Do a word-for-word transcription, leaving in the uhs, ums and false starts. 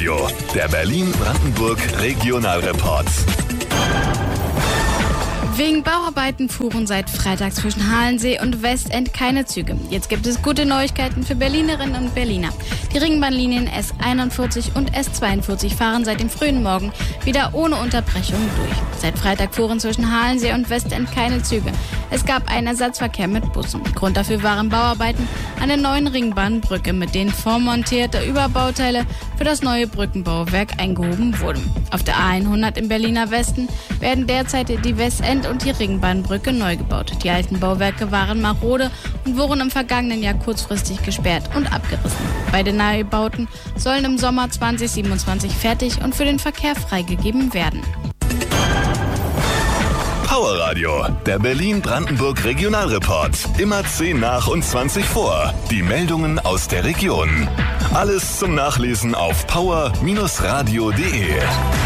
Radio, der Berlin-Brandenburg Regionalreport. Wegen Bauarbeiten fuhren seit Freitag zwischen Halensee und Westend keine Züge. Jetzt gibt es gute Neuigkeiten für Berlinerinnen und Berliner. Die Ringbahnlinien S einundvierzig und S zweiundvierzig fahren seit dem frühen Morgen wieder ohne Unterbrechung durch. Seit Freitag fuhren zwischen Halensee und Westend keine Züge. Es gab einen Ersatzverkehr mit Bussen. Grund dafür waren Bauarbeiten an der neuen Ringbahnbrücke, mit denen vormontierte Überbauteile für das neue Brückenbauwerk eingehoben wurden. Auf der A hundert im Berliner Westen werden derzeit die Westend und die Ringbahnbrücke neu gebaut. Die alten Bauwerke waren marode und wurden im vergangenen Jahr kurzfristig gesperrt und abgerissen. Beide Neubauten sollen im Sommer zwanzig siebenundzwanzig fertig und für den Verkehr freigegeben werden. Power Radio, der Berlin-Brandenburg Regionalreport. Immer zehn nach und zwanzig vor. Die Meldungen aus der Region. Alles zum Nachlesen auf power Bindestrich radio punkt de.